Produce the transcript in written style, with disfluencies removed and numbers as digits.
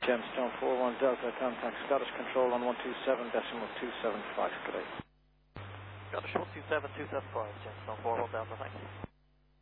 Gemstone 41 Delta, contact Scottish Control on 127.275, good day. Scottish 127.275, Gemstone 41 Delta, thanks.